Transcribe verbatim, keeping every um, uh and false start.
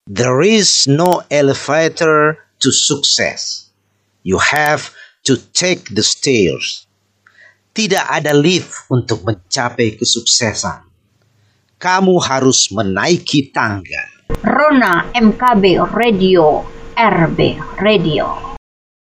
There is no elevator to success. You have to take the stairs. Tidak ada lift untuk mencapai kesuksesan. Kamu harus menaiki tangga. Rona M K B Radio, R B Radio.